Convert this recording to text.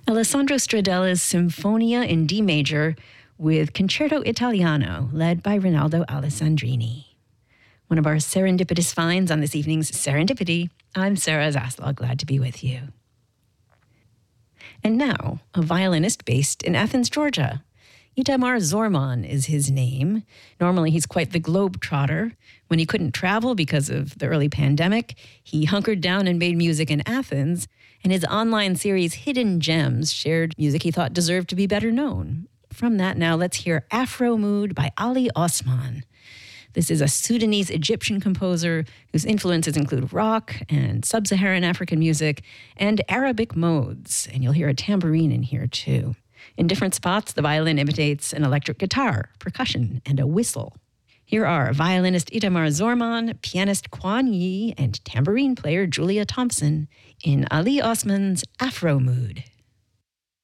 Alessandro Stradella's Sinfonia in D major with Concerto Italiano, led by Rinaldo Alessandrini. One of our serendipitous finds on this evening's Serendipity. I'm Sarah Zaslow, glad to be with you. And now, a violinist based in Athens, Georgia. Itamar Zorman is his name. Normally, he's quite the globe-trotter. When he couldn't travel because of the early pandemic, he hunkered down and made music in Athens, and his online series Hidden Gems shared music he thought deserved to be better known. From that now, let's hear Afro Mood by Ali Osman. This is a Sudanese-Egyptian composer whose influences include rock and sub-Saharan African music and Arabic modes, and you'll hear a tambourine in here too. In different spots, the violin imitates an electric guitar, percussion, and a whistle. Here are violinist Itamar Zorman, pianist Kwan Yi, and tambourine player Julia Thompson in Ali Osman's Afro Mood.